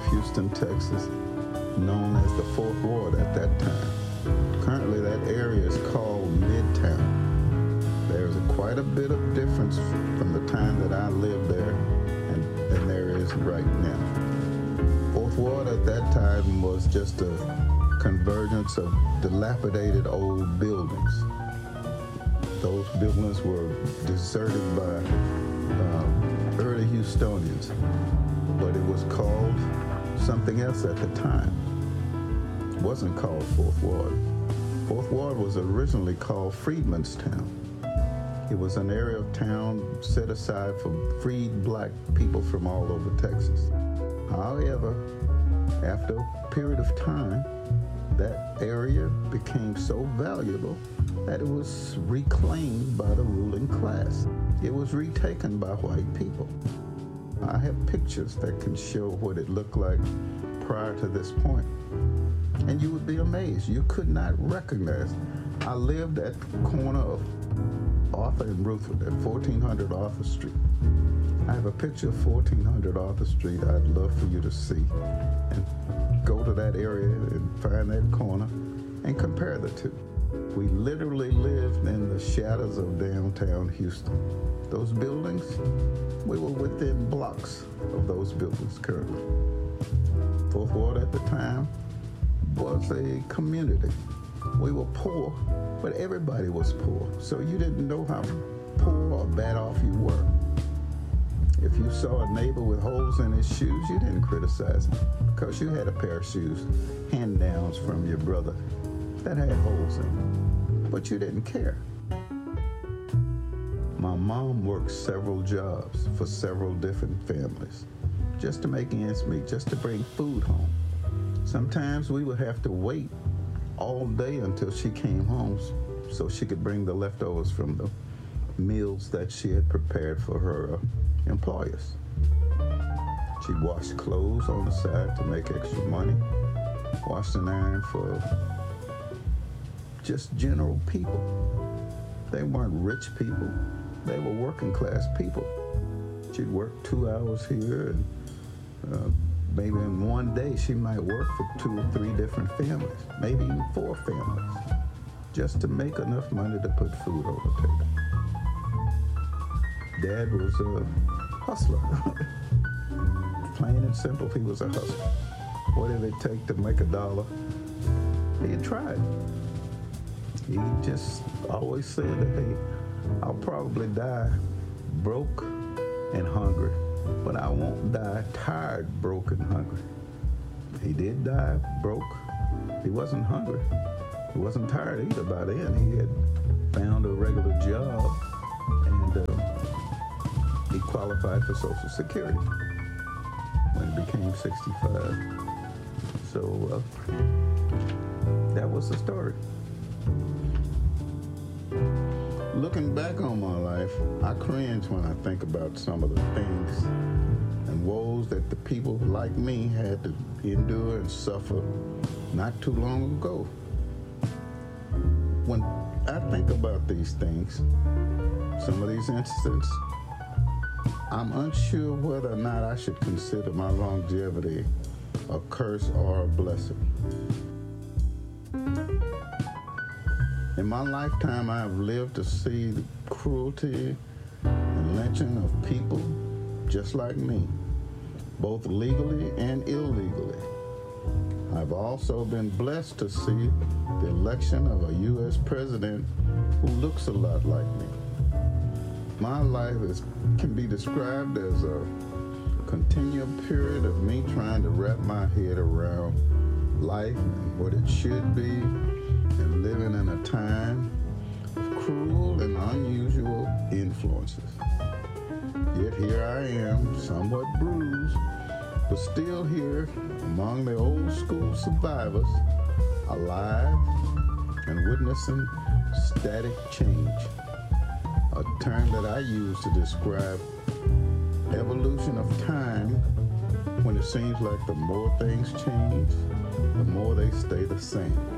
Houston, Texas, known as the Fourth Ward at that time. Currently, that area is called Midtown. There's quite a bit of difference from the time that I lived there and there is right now. Fourth Ward at that time was just a convergence of dilapidated old buildings. Those buildings were deserted by early Houstonians, but it was called something else at the time. It wasn't called Fourth Ward. Fourth Ward was originally called Freedmanstown. It was an area of town set aside for freed black people from all over Texas. However, after a period of time, that area became so valuable that it was reclaimed by the ruling class. It was retaken by white people. I have pictures that can show what it looked like prior to this point. And you would be amazed. You could not recognize. I lived at the corner of Arthur and Ruthven at 1400 Arthur Street. I have a picture of 1400 Arthur Street I'd love for you to see. And go to that area and find that corner and compare the two. We literally lived in the shadows of downtown Houston. Those buildings, we were within blocks of those buildings currently. Fourth Ward at the time was a community. We were poor, but everybody was poor. So you didn't know how poor or bad off you were. If you saw a neighbor with holes in his shoes, you didn't criticize him because you had a pair of shoes, hand-downs from your brother that had holes in them, but you didn't care. My mom worked several jobs for several different families just to make ends meet, just to bring food home. Sometimes we would have to wait all day until she came home so she could bring the leftovers from the meals that she had prepared for her employers. She'd wash clothes on the side to make extra money, wash and iron for just general people. They weren't rich people. They were working class people. She'd work 2 hours here and maybe in one day she might work for 2 or 3 different families, maybe even 4 families, just to make enough money to put food on the table. Dad was a hustler. Plain and simple, he was a hustler. What did it take to make $1? He had tried. He just always said that, hey, I'll probably die broke and hungry, but I won't die tired, broke, and hungry. He did die broke. He wasn't hungry. He wasn't tired either by then. He had found a regular job and he qualified for Social Security when he became 65. So that was the story. Looking back on my life, I cringe when I think about some of the things and woes that the people like me had to endure and suffer not too long ago. When I think about these things, some of these incidents, I'm unsure whether or not I should consider my longevity a curse or a blessing. In my lifetime, I have lived to see the cruelty and lynching of people just like me, both legally and illegally. I've also been blessed to see the election of a U.S. president who looks a lot like me. My life can be described as a continual period of me trying to wrap my head around life and what it should be, and living in a time of cruel and unusual influences. Yet here I am, somewhat bruised, but still here among the old school survivors, alive and witnessing static change, a term that I use to describe evolution of time when it seems like the more things change, the more they stay the same.